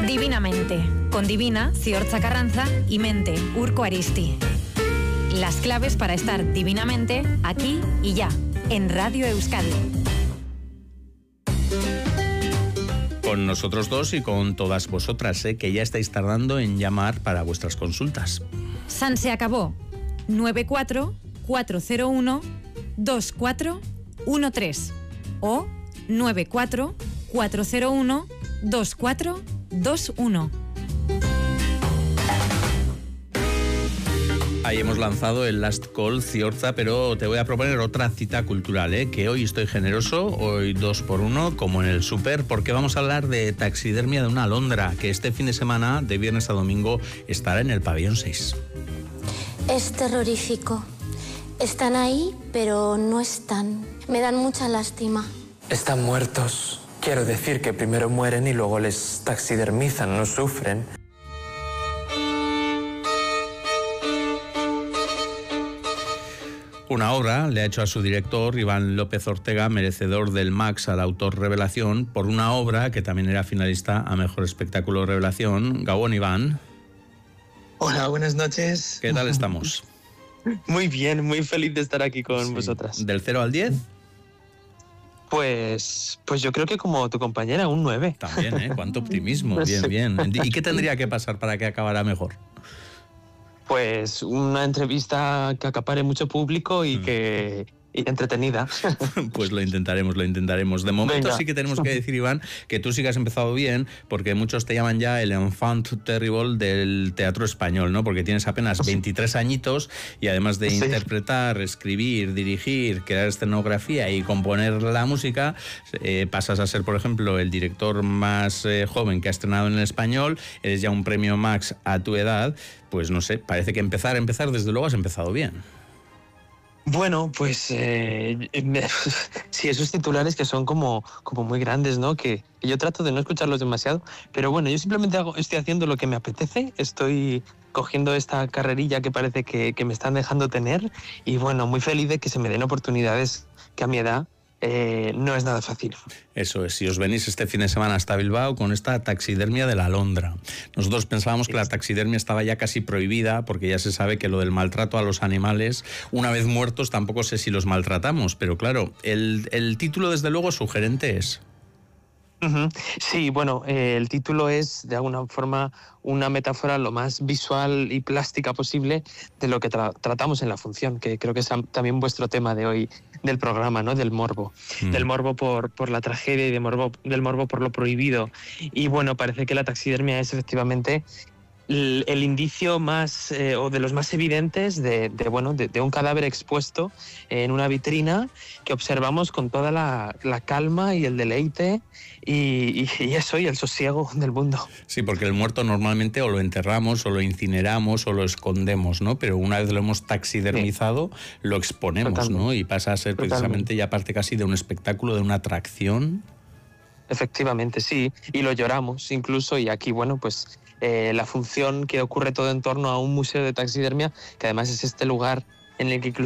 Divinamente, con Divina, Ziortza Carranza y Mente, Urko Aristi. Las claves para estar divinamente aquí y ya, en Radio Euskadi. Con nosotros dos y con todas vosotras, que ya estáis tardando en llamar para vuestras consultas. San se acabó. 94 401 2413 o 94 401 2421. Ahí hemos lanzado el Last Call, Ziortza, pero te voy a proponer otra cita cultural, que hoy estoy generoso, hoy 2x1, como en el súper, porque vamos a hablar de taxidermia de una alondra, que este fin de semana, de viernes a domingo, estará en el Pabellón 6. Es terrorífico. Están ahí, pero no están. Me dan mucha lástima. Están muertos. Quiero decir que primero mueren y luego les taxidermizan, no sufren. Una obra le ha hecho a su director, Iván López Ortega, merecedor del Max al autor revelación, por una obra que también era finalista a Mejor Espectáculo Revelación. Gabón, Iván. Hola, buenas noches. ¿Qué tal estamos? Muy bien, muy feliz de estar aquí con vosotras. ¿Del 0 al 10? Pues yo creo que como tu compañera, un 9. También, cuánto optimismo, bien. ¿Y qué tendría que pasar para que acabara mejor? Pues una entrevista que acapare mucho público y que entretenida. Pues lo intentaremos. De momento Venga. Sí que tenemos que decir, Iván, que tú sí que has empezado bien, porque muchos te llaman ya el enfant terrible del teatro español, ¿no? Porque tienes apenas 23 añitos y además de interpretar, escribir, dirigir, crear escenografía y componer la música, pasas a ser, por ejemplo, el director más joven que ha estrenado en el español, eres ya un premio Max a tu edad, pues no sé, parece que empezar, desde luego has empezado bien. Bueno, pues sí, esos titulares que son como muy grandes, ¿no? Que yo trato de no escucharlos demasiado, pero bueno, yo simplemente estoy haciendo lo que me apetece, estoy cogiendo esta carrerilla que parece que me están dejando tener y bueno, muy feliz de que se me den oportunidades que a mi edad no es nada fácil. Eso es, si os venís este fin de semana hasta Bilbao con esta taxidermia de la alondra. Nosotros pensábamos que la taxidermia estaba ya casi prohibida porque ya se sabe que lo del maltrato a los animales, una vez muertos tampoco sé si los maltratamos, pero claro, el título desde luego sugerente es. Sí, bueno, el título es de alguna forma una metáfora lo más visual y plástica posible de lo que tratamos en la función, que creo que es también vuestro tema de hoy del programa, ¿no? Del morbo. Del morbo por la tragedia y del morbo por lo prohibido. Y bueno, parece que la taxidermia es efectivamente el indicio más o de los más evidentes de un cadáver expuesto en una vitrina que observamos con toda la calma y el deleite y eso y el sosiego del mundo. Sí, porque el muerto normalmente o lo enterramos o lo incineramos o lo escondemos, ¿no? Pero una vez lo hemos taxidermizado, lo exponemos, totalmente, ¿no? Y pasa a ser precisamente ya parte casi de un espectáculo, de una atracción. Efectivamente, sí, y lo lloramos incluso, y aquí, bueno, pues la función que ocurre todo en torno a un museo de taxidermia, que además es este lugar en el que incluso